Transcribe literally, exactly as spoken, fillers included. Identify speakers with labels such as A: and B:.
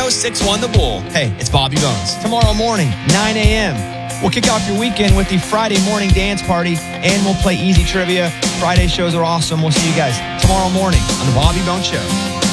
A: oh six one The Bull. Hey, it's Bobby Bones.
B: Tomorrow morning, nine a.m. We'll kick off your weekend with the Friday morning dance party, and we'll play easy trivia. Friday shows are awesome. We'll see you guys tomorrow morning on The Bobby Bones Show.